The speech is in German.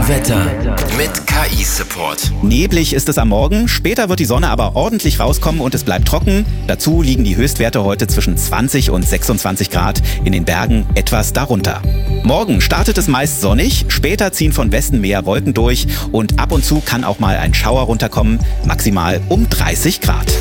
Wetter mit KI-Support. Neblig ist es am Morgen, später wird die Sonne aber ordentlich rauskommen und es bleibt trocken. Dazu liegen die Höchstwerte heute zwischen 20 und 26 Grad, in den Bergen etwas darunter. Morgen startet es meist sonnig, später ziehen von Westen mehr Wolken durch und ab und zu kann auch mal ein Schauer runterkommen, maximal um 30 Grad.